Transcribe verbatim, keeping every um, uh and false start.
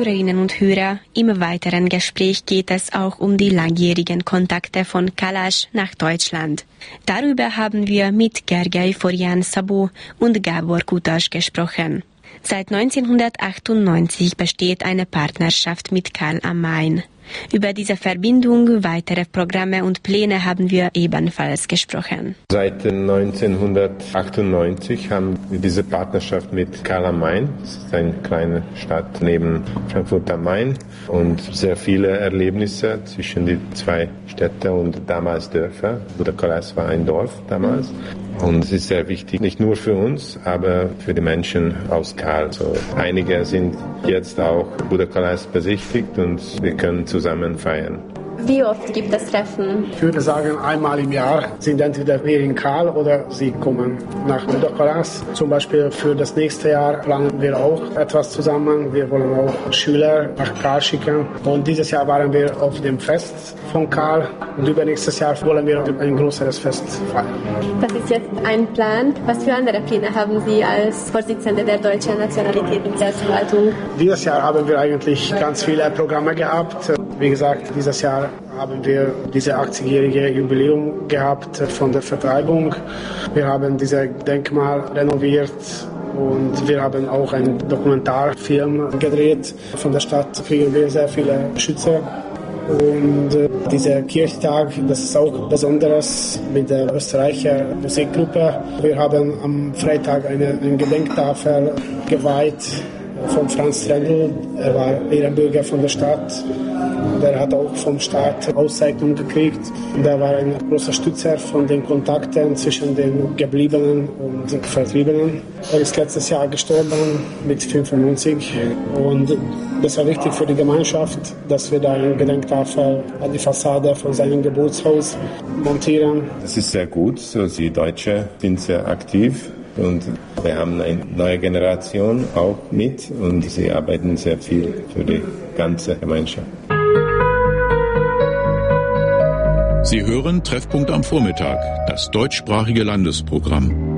Hörerinnen und Hörer, im weiteren Gespräch geht es auch um die langjährigen Kontakte von Kalash nach Deutschland. Darüber haben wir mit Gergely Forjan-Szabó und Gábor Kutasch gesprochen. Seit neunzehnhundertachtundneunzig besteht eine Partnerschaft mit Karl am Main. Über diese Verbindung, weitere Programme und Pläne haben wir ebenfalls gesprochen. Seit neunzehnhundertachtundneunzig haben wir diese Partnerschaft mit Karl am Main. Das ist eine kleine Stadt neben Frankfurt am Main und sehr viele Erlebnisse zwischen die zwei Städte und damals Dörfer. Budakalász war ein Dorf damals. Und es ist sehr wichtig, nicht nur für uns, aber für die Menschen aus Karl. So, einige sind jetzt auch Budakalász besichtigt und wir können zusammen feiern. Wie oft gibt es Treffen? Ich würde sagen, einmal im Jahr sind entweder wir in Karl oder sie kommen nach Budakalász. Zum Beispiel für das nächste Jahr planen wir auch etwas zusammen. Wir wollen auch Schüler nach Karl schicken. Und dieses Jahr waren wir auf dem Fest von Karl. Und übernächstes Jahr wollen wir ein größeres Fest feiern. Das ist jetzt ein Plan. Was für andere Pläne haben Sie als Vorsitzende der Deutschen Nationalitätenselbstverwaltung? Dieses Jahr haben wir eigentlich ganz viele Programme gehabt. Wie gesagt, dieses Jahr haben wir diese achtzigjährige Jubiläum gehabt von der Vertreibung. Wir haben dieses Denkmal renoviert und wir haben auch einen Dokumentarfilm gedreht. Von der Stadt kriegen wir sehr viele Schütze. Und äh, dieser Kirchtag, das ist auch Besonderes mit der Österreicher Musikgruppe. Wir haben am Freitag eine, eine Gedenktafel geweiht von Franz Rendl. Er war Ehrenbürger von der Stadt. Der hat auch vom Staat Auszeichnung gekriegt. Er war ein großer Stützer von den Kontakten zwischen den Gebliebenen und den Vertriebenen. Er ist letztes Jahr gestorben mit fünfundneunzig. Und das war wichtig für die Gemeinschaft, dass wir da eine Gedenktafel an die Fassade von seinem Geburtshaus montieren. Das ist sehr gut. So, die Deutschen sind sehr aktiv. Und wir haben eine neue Generation auch mit und sie arbeiten sehr viel für die ganze Gemeinschaft. Sie hören Treffpunkt am Vormittag, das deutschsprachige Landesprogramm.